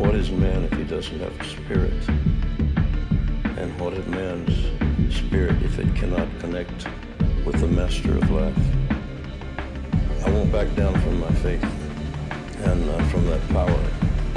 What is man if he doesn't have a spirit? And what is man's spirit if it cannot connect with the master of life? I won't back down from my faith and from that power.